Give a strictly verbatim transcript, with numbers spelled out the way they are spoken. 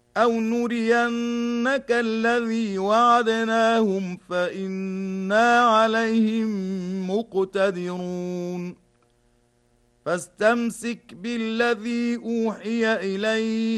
أو نرينك الذي وعدناهم فإنا عليهم مقتدرون فاستمسك بالذي أوحي إليك